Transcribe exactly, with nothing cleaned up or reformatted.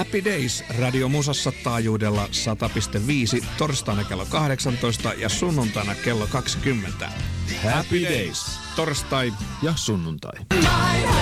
Happy Days Radio Musassa taajuudella sata pilkku viisi torstaina kello kahdeksantoista ja sunnuntaina kello kaksikymmentä. Happy Days. Torstai ja sunnuntai.